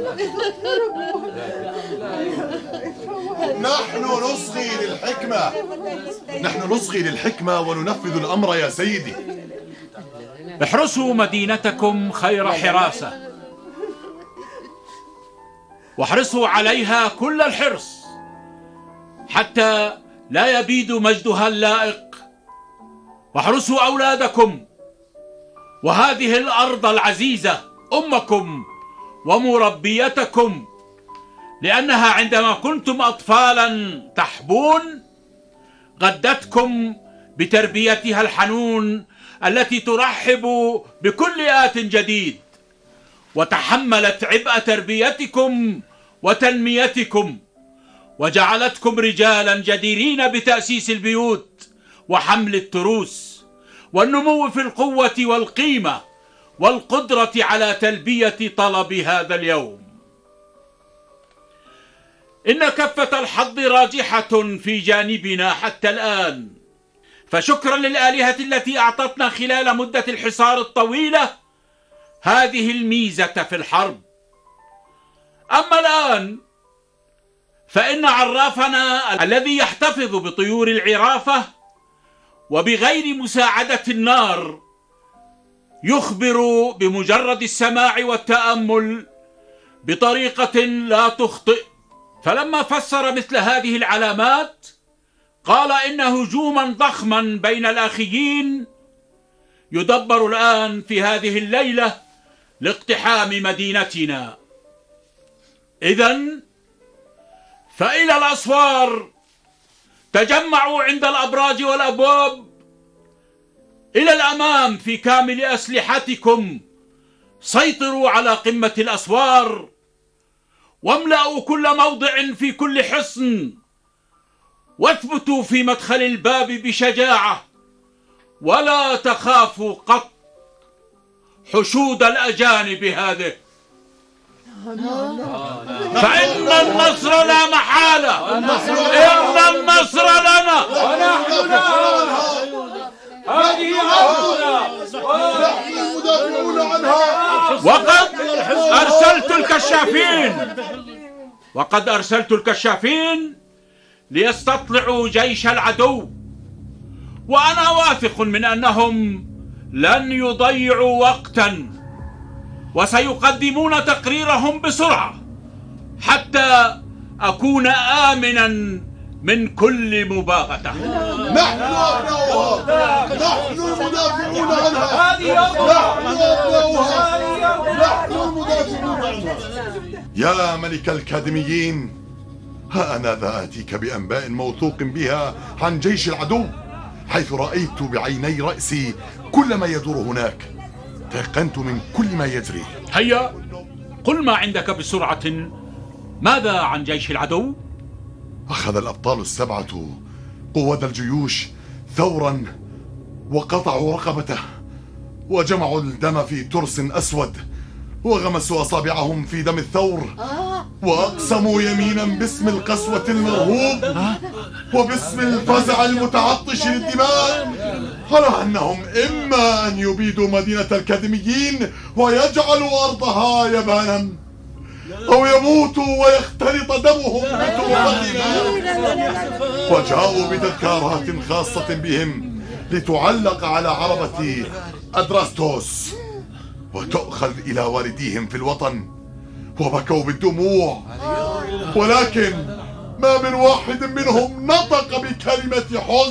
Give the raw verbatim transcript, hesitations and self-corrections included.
نحن نصغي للحكمة، نحن نصغي للحكمة وننفذ الأمر يا سيدي. احرسوا مدينتكم خير حراسة، واحرصوا عليها كل الحرص حتى لا يبيد مجدها اللائق. واحرسوا أولادكم وهذه الأرض العزيزة أمكم ومربيتكم، لأنها عندما كنتم أطفالا تحبون غدتكم بتربيتها الحنون التي ترحب بكل آت جديد، وتحملت عبء تربيتكم وتنميتكم، وجعلتكم رجالا جديرين بتأسيس البيوت وحمل التروس والنمو في القوة والقيمة والقدرة على تلبية طلب هذا اليوم. إن كفة الحظ راجحة في جانبنا حتى الآن، فشكرا للآلهة التي أعطتنا خلال مدة الحصار الطويلة هذه الميزة في الحرب. أما الآن فإن عرافنا الذي يحتفظ بطيور العرافة وبغير مساعدة النار يخبر بمجرد السماع والتأمل بطريقة لا تخطئ. فلما فسر مثل هذه العلامات قال إن هجوما ضخما بين الآخيين يدبر الآن في هذه الليلة لاقتحام مدينتنا. إذن فإلى الأسوار، تجمعوا عند الأبراج والأبواب، إلى الأمام في كامل أسلحتكم، سيطروا على قمة الأسوار، واملأوا كل موضع في كل حصن، واثبتوا في مدخل الباب بشجاعة، ولا تخافوا قط حشود الأجانب هذه، فإن النصر لا محالة، إن النصر لنا، ونحن نعلمها، هذه أرضنا ونحن المدافعون عنها. وقد أرسلت الكشافين وقد أرسلت الكشافين ليستطلعوا جيش العدو، وأنا واثق من أنهم لن يضيعوا وقتا، وسيقدمون تقريرهم بسرعة حتى أكون آمنا من كل مباغتة. نحن أبناؤها، نحن المدافعون عنها، نحن أبناؤها، نحن المدافعون عنها. يا ملك الكادميين، ها أنا ذا آتيك بأنباء موثوق بها عن جيش العدو، حيث رأيت بعيني رأسي كل ما يدور هناك، تيقنت من كل ما يجري. هيا قل ما عندك بسرعة. ماذا عن جيش العدو؟ أخذ الأبطال السبعة قواد الجيوش ثورا، وقطعوا رقبته، وجمعوا الدم في ترس أسود، وغمسوا أصابعهم في دم الثور، وأقسموا يمينا باسم القسوة المرهوب وباسم الفزع المتعطش للدماء على أنهم إما أن يبيدوا مدينة الكادميين ويجعلوا أرضها يبانا، أو يموتوا ويختلط دمهم بتربتنا. وجاءوا بتذكارات خاصة بهم لتعلق على عربة أدراستوس وتؤخذ إلى والديهم في الوطن، وبكوا بالدموع، ولكن ما من واحد منهم نطق بكلمة حزن